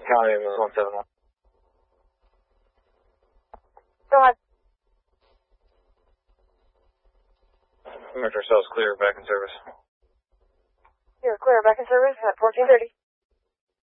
County was 171. Go ahead. Metro Cell's clear, back in service. You're clear, back in service at 1430.